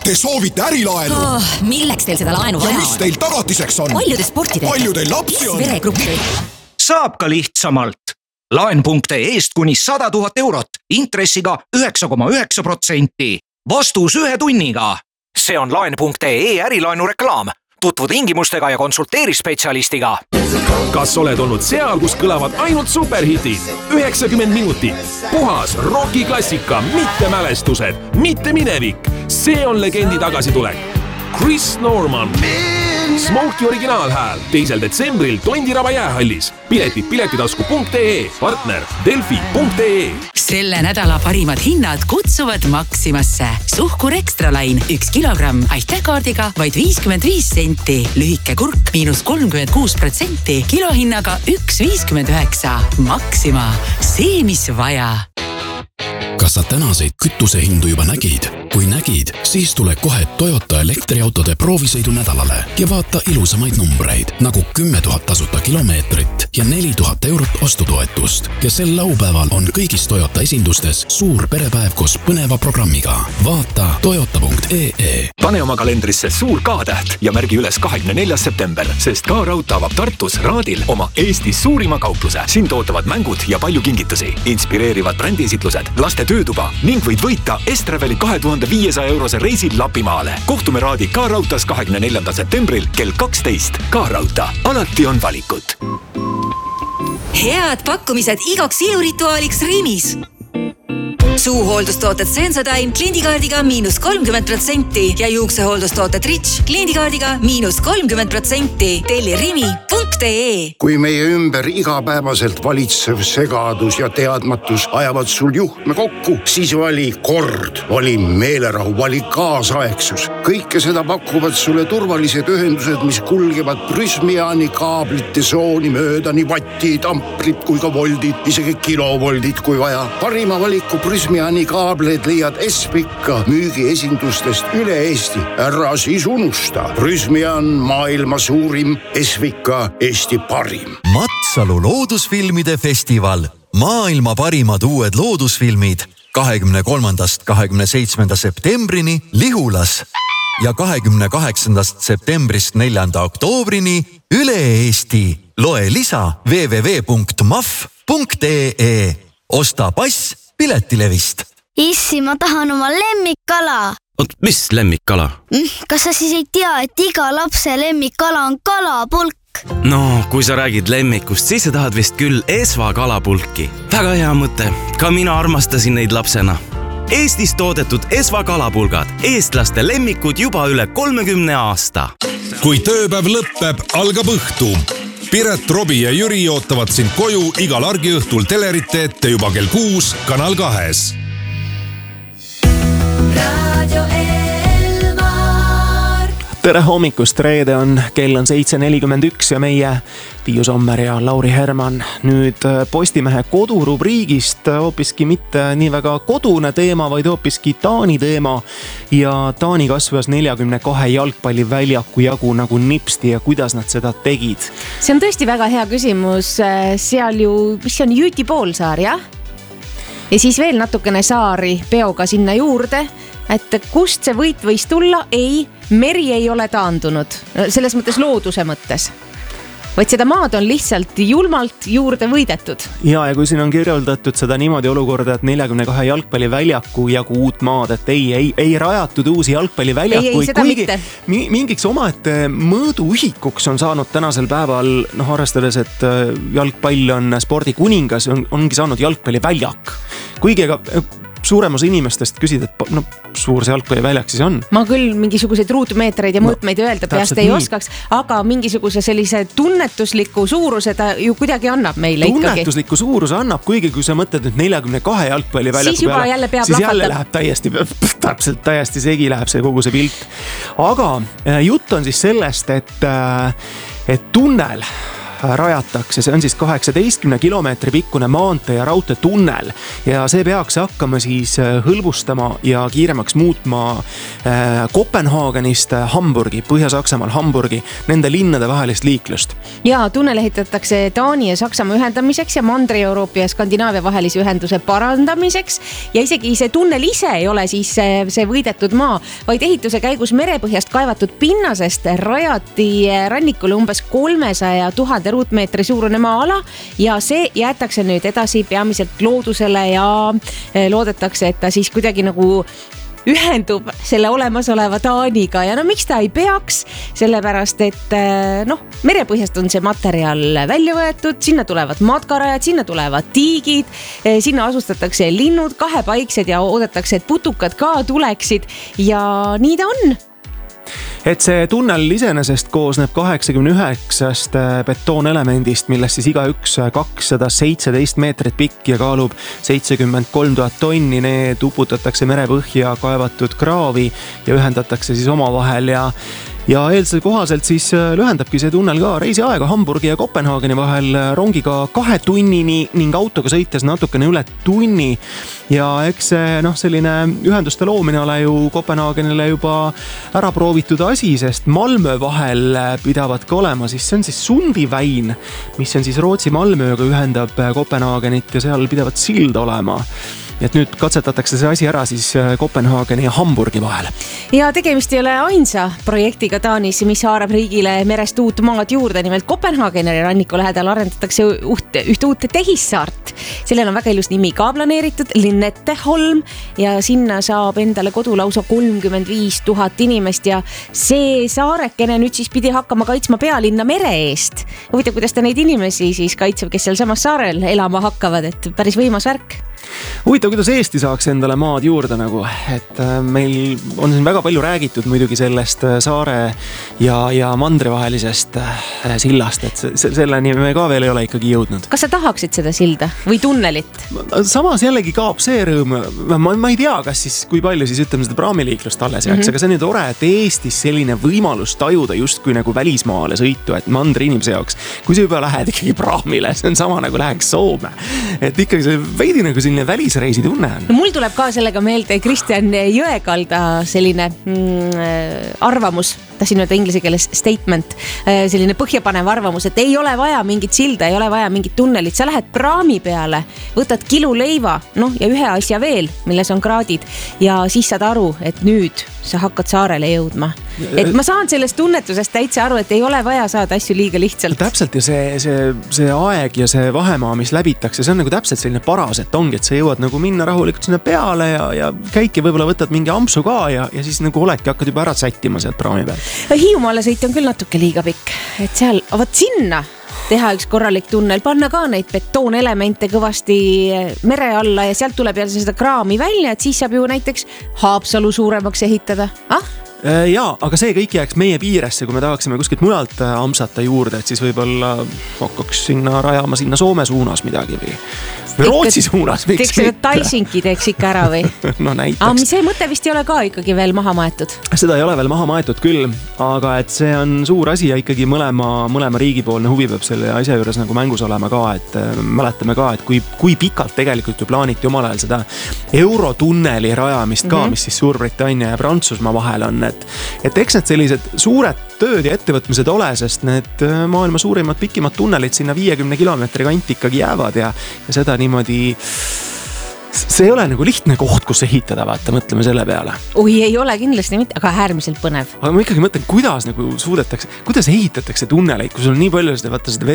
Te soovite ärilaenu? Milleks teil seda laenu vaja on? Ja mis teil tagatiseks on? Palju te sporti teete? Palju teil lapsi on? Veregruppi? Saab ka lihtsamalt. Laen.ee-st kuni 100 000 eurot, intressiga 9,9%. Vastus 1 tunniga. See on Laen.ee ärilaenu reklaam. Tutvu tingimustega ja konsulteeri spetsialistiga. Kas oled olnud seal, kus kõlavad ainult superhitid? 90 minutit. Puhas rockiklassika, mitte mälestused, mitte minevik. See on legendi tagasitulek. Chris Norman. Smokey originaalhääl 2. detsembril Tondiraba jäähallis. Piletid piletitasku.ee, partner Delfi.ee. Selle nädala parimad hinnad kutsuvad Maximasse. Suhkur Extralain 1 kilogramm aitäkaardiga vaid 55 senti. Lühike kurk -36%, kilohinnaga 1,59. Maxima, see mis vaja. Kas sa tänaseid kütusehindu juba nägid? Kui nägid, siis tule kohe Toyota elektriautode proovisõidu nädalale ja vaata ilusamaid numbreid, nagu 10 000 tasuta kilomeetrit ja 4 000 eurot ostutoetust. Ja sel laupäeval on kõigis Toyota esindustes suur perepäev koos põneva programmiga. Vaata toyota.ee. Pane oma kalendrisse suur K-täht ja märgi üles 24. september, sest K-Raudtee avab Tartus Raadil oma Eestis suurima kaupluse. Siin tootavad mängud ja palju kingitusi, inspireerivad brändiesitlused, laste töötuba ning võid võita Estraveli 2500 eurose reisil Lapimaale. Kohtume Raadi K-Raudtees 24. septembril kell 12. K-Raudtee, alati on valikut. Head pakkumised igaks ilurituaaliks Rimis. Suuhooldustooted Sensodyne kliendikaardiga -30% ja juuksehooldustooted Rich kliendikaardiga -30%. Telli rimi.ee. Kui meie ümber igapäevaselt valitsev segadus ja teadmatus ajavad sul juhtme kokku, siis vali kord, vali meelerahu, vali kaasaegsus. Kõike seda pakuvad sulle turvalised ühendused, mis kulgevad Prysmiani kaablite sooni mööda, nii vattid, amprid kui ka voldid, isegi kilovoldid kui vaja. Parima valiku Prysmiani kaableid leiad Espika müügiesindustest üle Eesti. Ära siis unusta. Prysmian maailma suurim, Espika Eesti parim. Matsalu loodusfilmide festival. Maailma parimad uued loodusfilmid 23.–27. septembrini Lihulas ja 28. septembrist 4. oktoobrini üle Eesti. Loe lisa www.maf.ee. Osta pass Piletilevist. Issi, ma tahan oma lemmikkala. Oot, mis lemmikkala? Kas sa siis ei tea, et iga lapse lemmikkala on kalapulk? No, kui sa räägid lemmikust, siis sa tahad vist küll Esva kalapulki. Väga hea mõte. Ka mina armastasin neid lapsena. Eestis toodetud Esva kalapulgad. Eestlaste lemmikud juba üle 30 aasta. Kui tööpäev lõppeb, algab õhtu. Piret, Robi ja Jüri ootavad sind koju igal argiõhtul telerite ette juba kell 6 Kanal 2. Radio Elmar. Tere hommikust, reede on, kell on 7.41 ja meie Tiiu Sommer ja Lauri Herman. Nüüd Postimehe kodurubriigist hoopiski mitte nii väga kodune teema, vaid hoopiski Taani teema. Ja Taani kasvas 42 jalgpalliväljaku jagu nagu nipsti ja kuidas nad seda tegid. See on tõesti väga hea küsimus. Seal ju, mis on Jüti poolsaar, jah? Ja siis veel natukene saari peoga sinna juurde, et kust see võit võis tulla? Ei, meri ei ole taandunud, selles mõttes looduse mõttes. Vaid seda maad on lihtsalt julmalt juurde võidetud. Ja kui siin on kirjeldatud seda niimoodi olukorda, et 42 jalgpalliväljaku jagu uut maad, et ei rajatud uusi jalgpalliväljaku. Ei, seda mitte. Mingiks omaette mõõduühikuks on saanud tänasel päeval, arvestades, et jalgpall on spordikuningas, ongi saanud jalgpalliväljak. Kuigi ega suurem osa inimestest küsid, et suur see jalgpalliväljak siis on. Ma küll mingisuguseid ruutmeetreid ja mõõtmeid öelda peast ei oskaks, aga mingisuguse sellise tunnetusliku suuruse ta ju kuidagi annab meile ikkagi. Tunnetusliku suuruse annab, kuigi kui sa mõtled nüüd 42 jalgpalliväljaku siis juba jälle peab siis jälle läheb täiesti segi läheb see kogu see pilt. Aga jutt on siis sellest, et tunnel rajatakse, see on siis 18 kilomeetri pikkune maantee ja raudteetunnel ja see peaks hakkama siis hõlbustama ja kiiremaks muutma Kopenhaagenist Hamburgi, Põhja-Saksamaal Hamburgi, nende linnade vahelist liiklust. Ja tunnel ehitatakse Taani ja Saksamaa ühendamiseks ja Mandri-Euroopa ja Skandinaavia vahelise ühenduse parandamiseks ja isegi see tunnel ise ei ole siis see võidetud maa, vaid ehituse käigus merepõhjast kaevatud pinnasest rajati rannikule umbes 300 000 ruutmeetri suurune maa-ala ja see jäetakse nüüd edasi peamiselt loodusele ja loodetakse, et ta siis kuidagi nagu ühendub selle olemasoleva Taaniga ja no miks ta ei peaks, sellepärast et merepõhjast on see materjal välja võetud, sinna tulevad matkarajad, sinna tulevad tiigid, sinna asustatakse linnud, kahepaiksed ja oodatakse, et putukad ka tuleksid ja nii ta on. Et see tunnel iseenesest koosneb 89 betoonelemendist, millest siis igaüks 217 meetrit pikk ja kaalub 73 000 tonni. Need uputatakse merepõhja kaevatud kraavi ja ühendatakse siis omavahel ja eelduse kohaselt siis lühendabki see tunnel ka reisiaega Hamburgi ja Kopenhaageni vahel rongiga 2 tunnini ning autoga sõites natukene üle tunni. Ja eks see selline ühenduste loomine ole ju Kopenhaagenile juba ära proovitud asi, sest Malmö vahel pidavat ka olema, siis see on siis Sundiväin, mis on siis Rootsi Malmöga ühendab Kopenhaagenit ja seal pidavat sild olema. Et nüüd katsetatakse see asi ära siis Kopenhaageni ja Hamburgi vahel. Ja tegemist ei ole ainsa projektiga Taanis, mis haarab riigile merest uut maad juurde. Nimelt Kopenhaageni ranniku lähedal arendatakse ühte uut tehissaart. Sellel on väga ilus nimi ka planeeritud, Linnetteholm ja sinna saab endale kodu lausa 35 000 inimest ja see saarekene nüüd siis pidi hakkama kaitsma pealinna mere eest. Huvitav, kuidas ta neid inimesi siis kaitseb, kes seal samas saarel elama hakkavad, et päris võimas värk. Huvitav, kuidas Eesti saaks endale maad juurde nagu, et meil on siin väga palju räägitud muidugi sellest saare ja mandri vahelisest sillast, et selleni me ka veel ei ole ikkagi jõudnud. Kas sa tahaksid seda silda või tunnelit? Samas jällegi kaob see rõõm, ma ei tea, kas siis kui palju siis ütleme seda praamiliiklust alles jääks, aga see on ju tore, et Eestis selline võimalus tajuda justkui nagu välismaale sõitu, et mandri inimese jaoks, kui sa juba lähed ikkagi praamile, see on sama nagu läheks Soome, et ikkagi see veidi nagu selline välisreisi tunne on. No, mul tuleb ka sellega meelde Kristjan Jõekalda selline arvamus, tahtsin öelda inglise keeles statement, selline põhjapanev arvamus, et ei ole vaja mingit silda, ei ole vaja mingit tunnelit, sa lähed praami peale, võtad kilu leiva, ja ühe asja veel, milles on kraadid ja siis saad aru, et nüüd sa hakkad saarele jõudma. Et ma saan sellest tunnetusest täitsa aru, et ei ole vaja saada asju liiga lihtsalt. Täpselt ja see aeg ja see vahemaa, mis läbitakse, see on nagu täpselt selline paras, et ongi, et sa jõuad nagu minna rahulikult sinna peale ja käidki võib-olla võtad mingi ampsu ka ja siis nagu oledki, hakkad juba ära sättima sealt praami peal. Hiiumaale sõit on küll natuke liiga pikk, et seal, vaat sinna teha üks korralik tunnel, panna ka neid betoonelemente kõvasti mere alla ja sealt tuleb jälle seda kraami välja, et siis saab ju näiteks Haapsalu suuremaks ehitada. Jaa, aga see kõik jääks meie piiresse, kui me tahaksime kuskilt mujalt amsata juurde, et siis võib-olla hakkaks sinna rajama sinna Soome suunas midagi või Rootsi suunas. Teeks seda Talsinki teeks ikka ära või? No näiteks. See mõte vist ei ole ka ikkagi veel maha maetud. Seda ei ole veel maha maetud küll, aga et see on suur asi ja ikkagi mõlema riigipoolne huvi peab selle asja juures nagu mängus olema ka, et mäletame ka, et kui pikalt tegelikult ju plaaniti omal ajal seda Eurotunneli rajamist ka, mis siis Suurbritannia ja Prantsusmaa vahel on, et eks need sellised suured tööd ja ettevõtmised ole, sest need maailma suurimad pikimad tunnelid sinna 50 kilomeetri kanti ikkagi jäävad ja seda niimoodi, see ei ole nagu lihtne koht, kus ehitada, vaata, mõtleme selle peale. Oi, ei ole kindlasti mitte, aga äärmiselt põnev. Aga ma ikkagi mõtlen, kuidas nagu suudetakse, kuidas ehitatakse tunneleid, kui sul on nii palju seda